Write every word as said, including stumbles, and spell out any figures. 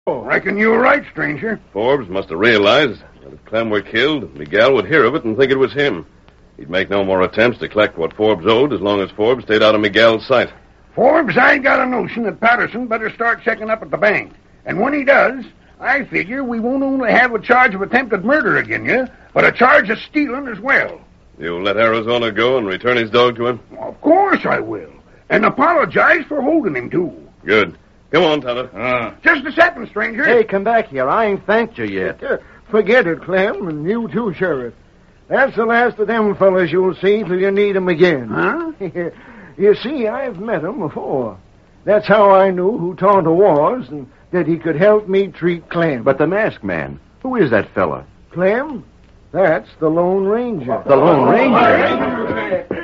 Reckon you were right, stranger. Forbes must have realized that if Clem were killed, Miguel would hear of it and think it was him. He'd make no more attempts to collect what Forbes owed as long as Forbes stayed out of Miguel's sight. Forbes, I got a notion that Patterson better start checking up at the bank. And when he does, I figure we won't only have a charge of attempted murder again you, but a charge of stealing as well. You'll let Arizona go and return his dog to him? Of course I will. And apologize for holding him, too. Good. Come on, Tonto. Uh, Just a second, stranger. Hey, come back here. I ain't thanked you yet. Uh, forget it, Clem, and you too, Sheriff. That's the last of them fellas you'll see till you need 'em again. Huh? You see, I've met 'em before. That's how I knew who Tonto was and that he could help me treat Clem. But the masked man, who is that fella? Clem? That's the Lone Ranger. The Lone Ranger?